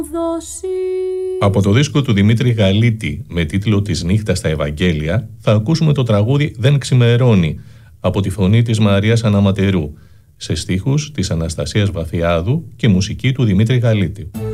Από το δίσκο του Δημήτρη Γαλίτη με τίτλο «Της νύχτας στα Ευαγγέλια» θα ακούσουμε το τραγούδι «Δεν ξημερώνει» από τη φωνή της Μαρίας Αναματερού, σε στίχους της Αναστασίας Βαθιάδου και μουσική του Δημήτρη Γαλίτη.